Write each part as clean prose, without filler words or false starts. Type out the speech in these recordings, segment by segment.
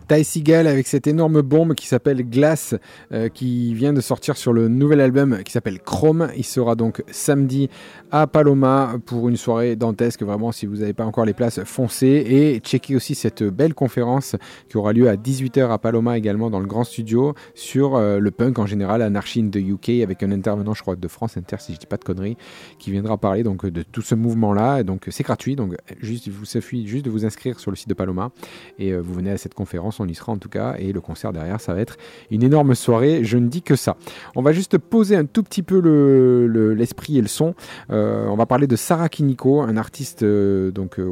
Ty Segall avec cette énorme bombe qui s'appelle Glass, qui vient de sortir sur le nouvel album qui s'appelle Chrome. Il sera donc samedi à Paloma pour une soirée dantesque. Vraiment, si vous n'avez pas encore les places, foncez et checkez aussi cette belle conférence qui aura lieu à 18h à Paloma également dans le grand studio sur le punk en général, Anarchy in the UK, avec un intervenant, je crois, de France Inter, si je dis pas de conneries, qui viendra parler donc de tout ce mouvement-là. Donc c'est gratuit, donc il vous suffit juste de vous inscrire sur le site de Paloma et vous venez à cette conférence, on y sera en tout cas, et le concert derrière, ça va être une énorme soirée, je ne dis que ça. On va juste poser un tout petit peu l'esprit et le son. On va parler de Sarah Kiniko, un artiste de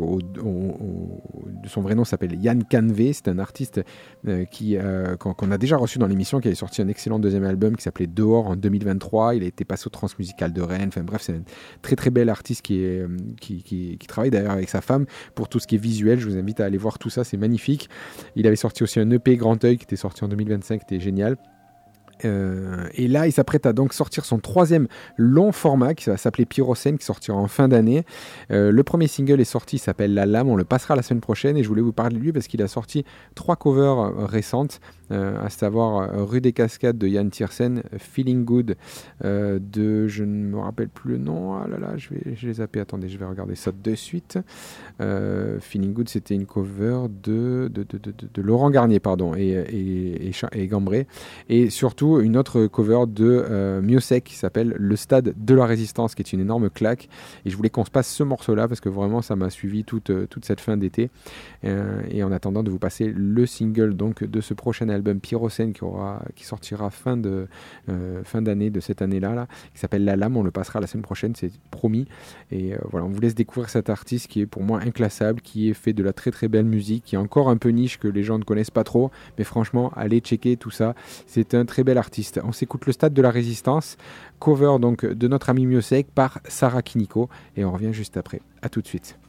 son vrai nom s'appelle Yann Canvé. C'est un artiste qu'on a déjà reçu dans l'émission, qui avait sorti un excellent deuxième album qui s'appelait Dehors en 2023. Il a été passé au Transmusical de Rennes. Enfin bref, c'est un très très bel artiste qui travaille d'ailleurs avec sa femme pour tout ce qui est visuel. Je vous invite à aller voir tout ça, c'est magnifique. Il avait sorti aussi un EP Grand Oeil qui était sorti en 2025, qui était génial. Et là, il s'apprête à donc sortir son troisième long format qui va s'appeler Pyrocène, qui sortira en fin d'année. Le premier single est sorti, il s'appelle La Lame, on le passera la semaine prochaine et je voulais vous parler de lui parce qu'il a sorti 3 covers récentes, à savoir Rue des Cascades de Yann Tiersen, Feeling Good de, je ne me rappelle plus le nom, ah là là, je vais zapper, attendez, je vais regarder ça de suite. Feeling Good, c'était une cover de Laurent Garnier, pardon, et Gambré, et surtout une autre cover de Miosek qui s'appelle Le Stade de la Résistance, qui est une énorme claque, et je voulais qu'on se passe ce morceau là parce que vraiment ça m'a suivi toute cette fin d'été, et en attendant de vous passer le single donc de ce prochain album Pyrocène qui sortira fin d'année de cette année là, qui s'appelle La Lame. On le passera la semaine prochaine, c'est promis, et voilà, on vous laisse découvrir cet artiste qui est pour moi inclassable, qui est fait de la très très belle musique, qui est encore un peu niche, que les gens ne connaissent pas trop, mais franchement allez checker tout ça, c'est un très bel artiste. On s'écoute Le Stade de la Résistance, cover donc de notre ami Miosek par Sarah Kiniko, et on revient juste après. À tout de suite.